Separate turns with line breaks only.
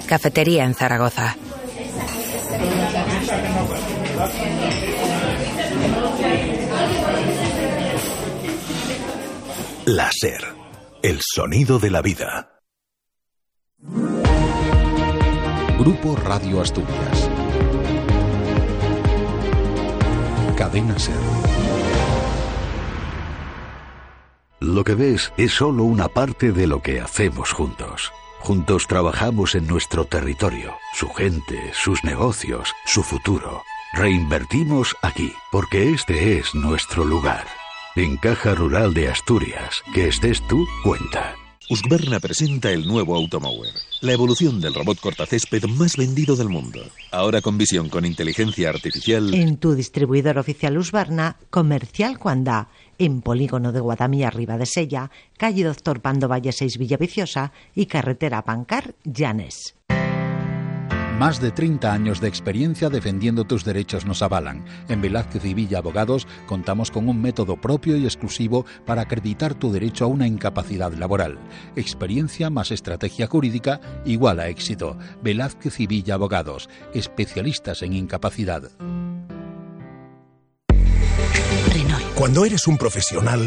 Cafetería en Zaragoza.
La SER, el sonido de la vida.
Grupo Radio Asturias. Cadena SER.
Lo que ves es solo una parte de lo que hacemos juntos. Juntos trabajamos en nuestro territorio, su gente, sus negocios, su futuro. Reinvertimos aquí, porque este es nuestro lugar. En Caja Rural de Asturias, que estés tú, cuenta.
Husqvarna presenta el nuevo Automower, la evolución del robot cortacésped más vendido del mundo. Ahora con visión con inteligencia artificial.
En tu distribuidor oficial Husqvarna, Comercial Cuandá, en Polígono de Guadamía Riba de Sella, calle Doctor Pando Valle 6 Villaviciosa y carretera Pancar Llanes.
Más de 30 años de experiencia defendiendo tus derechos nos avalan. En Velázquez y Villa Abogados contamos con un método propio y exclusivo para acreditar tu derecho a una incapacidad laboral. Experiencia más estrategia jurídica igual a éxito. Velázquez y Villa Abogados, especialistas en incapacidad.
Cuando eres un profesional,